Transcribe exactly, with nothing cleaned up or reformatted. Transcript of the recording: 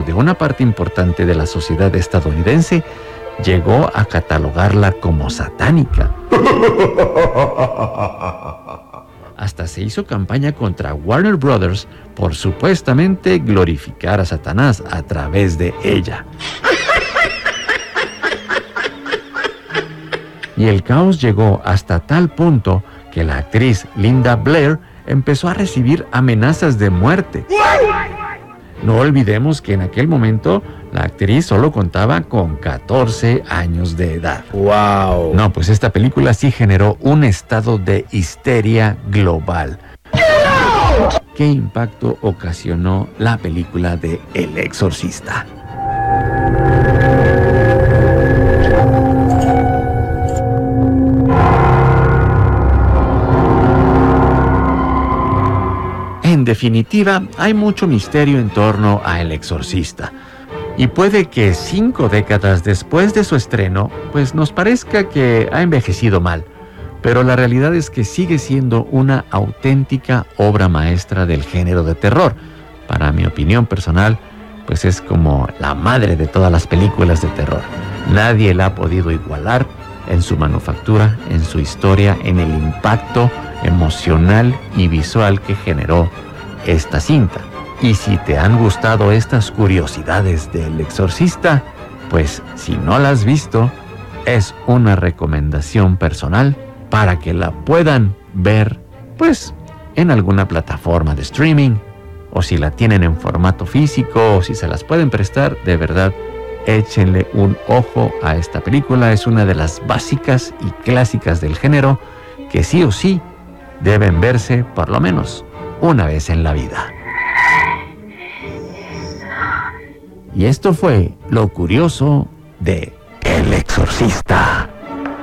de una parte importante de la sociedad estadounidense llegó a catalogarla como satánica. Hasta se hizo campaña contra Warner Brothers por supuestamente glorificar a Satanás a través de ella. Y el caos llegó hasta tal punto que la actriz Linda Blair empezó a recibir amenazas de muerte. No olvidemos que en aquel momento la actriz solo contaba con catorce años de edad. ¡Wow! No, pues esta película sí generó un estado de histeria global. ¿Qué impacto ocasionó la película de El Exorcista? En definitiva, hay mucho misterio en torno a El Exorcista. Y puede que cinco décadas después de su estreno, pues nos parezca que ha envejecido mal. Pero la realidad es que sigue siendo una auténtica obra maestra del género de terror. Para mi opinión personal, pues es como la madre de todas las películas de terror. Nadie la ha podido igualar en su manufactura, en su historia, en el impacto emocional y visual que generó esta cinta. Y si te han gustado estas curiosidades del Exorcista, pues si no la has visto, es una recomendación personal para que la puedan ver, pues, en alguna plataforma de streaming, o si la tienen en formato físico, o si se las pueden prestar, de verdad, échenle un ojo a esta película. Es una de las básicas y clásicas del género que sí o sí deben verse por lo menos una vez en la vida. Y esto fue lo curioso de El Exorcista.